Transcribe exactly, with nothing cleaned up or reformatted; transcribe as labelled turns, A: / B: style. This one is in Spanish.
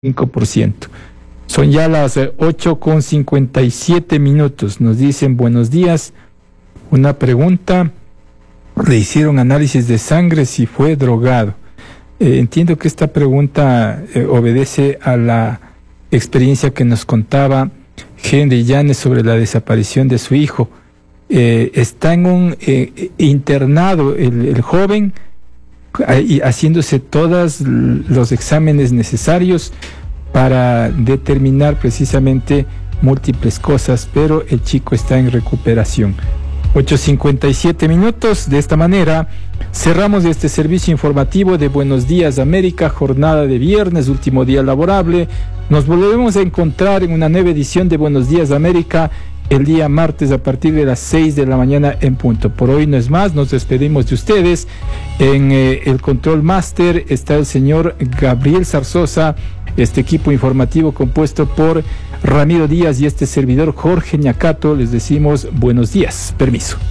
A: cinco por ciento. Son ya las ocho con cincuenta y siete minutos. Nos dicen buenos días. Una pregunta. Le hicieron análisis de sangre si fue drogado. Eh, entiendo que esta pregunta eh, obedece a la experiencia que nos contaba Henry Llanes sobre la desaparición de su hijo. Eh, está en un eh, internado el, el joven, y haciéndose todos los exámenes necesarios para determinar precisamente múltiples cosas, pero el chico está en recuperación. ocho cincuenta y siete minutos. De esta manera cerramos este servicio informativo de Buenos Días América, jornada de viernes, último día laborable. Nos volvemos a encontrar en una nueva edición de Buenos Días América el día martes a partir de las seis de la mañana en punto. Por hoy no es más, nos despedimos de ustedes. En eh, el Control Master está el señor Gabriel Zarzosa, este equipo informativo compuesto por Ramiro Díaz y este servidor Jorge Ñacato. Les decimos buenos días. Permiso.